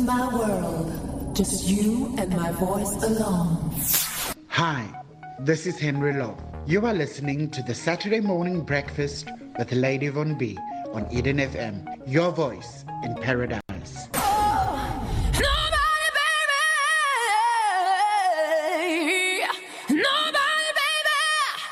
my world. Just you and my voice alone. Hi, this is Henry Law. You are listening to the Saturday Morning Breakfast with Lady Von B on Eden FM, your voice in paradise.